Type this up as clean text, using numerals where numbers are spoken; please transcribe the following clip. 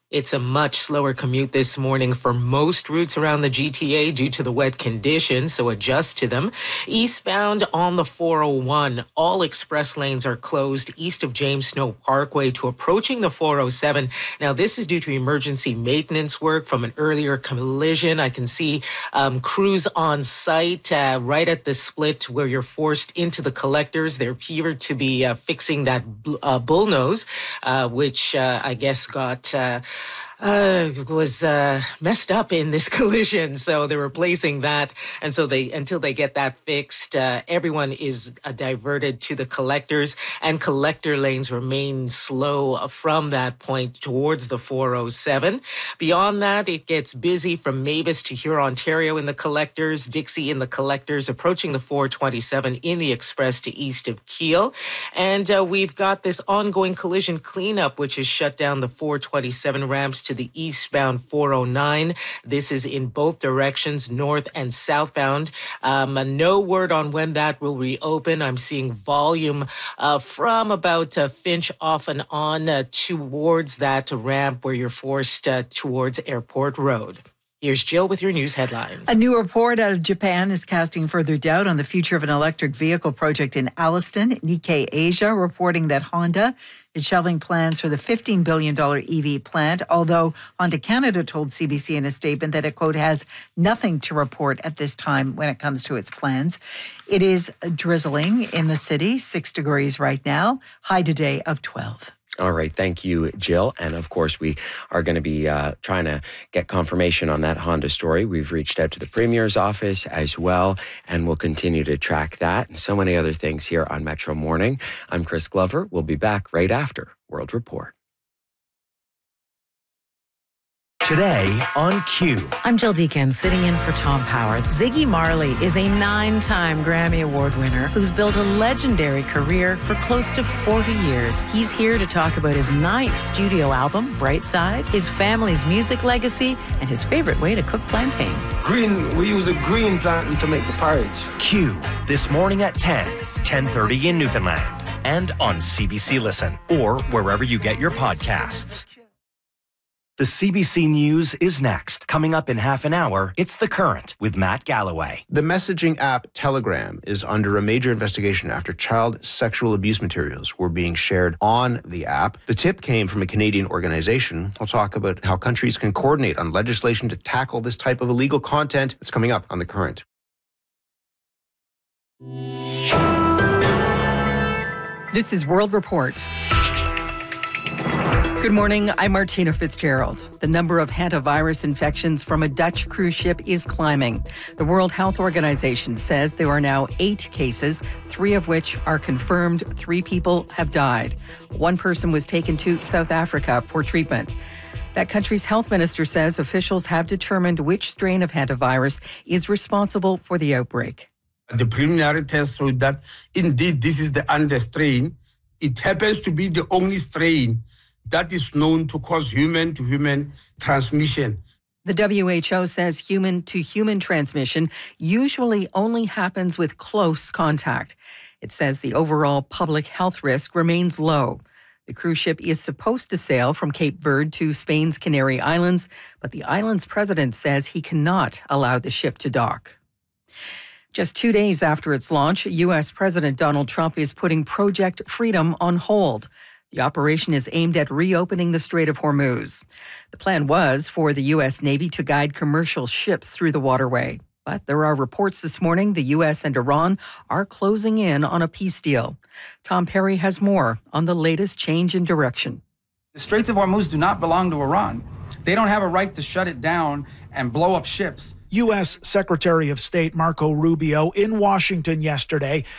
It's a much slower commute this morning for most routes around the GTA due to the wet conditions, so adjust to them. Eastbound on the 401, all express lanes are closed east of James Snow Parkway to approaching the 407. Now, this is due to emergency maintenance work from an earlier collision. I can see crews on site right at the split where you're forced into the collectors. They appear to be fixing that bullnose, which I guess got... was messed up in this collision, so they're replacing that, and so until they get that fixed, everyone is diverted to the collectors, and collector lanes remain slow from that point towards the 407. Beyond that, it gets busy from Mavis to Huron-Ontario in the collectors, Dixie in the collectors, approaching the 427 in the express to east of Kiel, and we've got this ongoing collision cleanup, which has shut down the 427 ramps to the eastbound 409. This is in both directions, north and southbound. No word on when that will reopen. I'm seeing volume from about Finch off and on towards that ramp where you're forced towards Airport Road. Here's Jill with your news headlines. A new report out of Japan is casting further doubt on the future of an electric vehicle project in Alliston. Nikkei Asia reporting that Honda is shelving plans for the $15 billion EV plant, although Honda Canada told CBC in a statement that it, quote, has nothing to report at this time when it comes to its plans. It is drizzling in the city, 6 degrees right now, high today of 12. All right. Thank you, Jill. And of course, we are going to be trying to get confirmation on that Honda story. We've reached out to the Premier's office as well, and we'll continue to track that and so many other things here on Metro Morning. I'm Chris Glover. We'll be back right after World Report. Today on Q. I'm Jill Deacon, sitting in for Tom Power. Ziggy Marley is a 9-time Grammy Award winner who's built a legendary career for close to 40 years. He's here to talk about his 9th studio album, Bright Side, his family's music legacy, and his favorite way to cook plantain. We use a green plantain to make the porridge. Q, this morning at 10:30 in Newfoundland, and on CBC Listen, or wherever you get your podcasts. The CBC News is next. Coming up in half an hour, it's The Current with Matt Galloway. The messaging app Telegram is under a major investigation after child sexual abuse materials were being shared on the app. The tip came from a Canadian organization. I'll talk about how countries can coordinate on legislation to tackle this type of illegal content. It's coming up on The Current. This is World Report. Good morning, I'm Martina Fitzgerald. The number of hantavirus infections from a Dutch cruise ship is climbing. The World Health Organization says there are now 8 cases, 3 of which are confirmed. 3 people have died. 1 person was taken to South Africa for treatment. That country's health minister says officials have determined which strain of hantavirus is responsible for the outbreak. The preliminary test showed that indeed this is the under strain. It happens to be the only strain that is known to cause human-to-human transmission. The WHO says human-to-human transmission usually only happens with close contact. It says the overall public health risk remains low. The cruise ship is supposed to sail from Cape Verde to Spain's Canary Islands, but the island's president says he cannot allow the ship to dock. Just 2 days after its launch, U.S. President Donald Trump is putting Project Freedom on hold. The operation is aimed at reopening the Strait of Hormuz. The plan was for the U.S. Navy to guide commercial ships through the waterway. But there are reports this morning the U.S. and Iran are closing in on a peace deal. Tom Perry has more on the latest change in direction. The Straits of Hormuz do not belong to Iran. They don't have a right to shut it down and blow up ships. U.S. Secretary of State Marco Rubio in Washington yesterday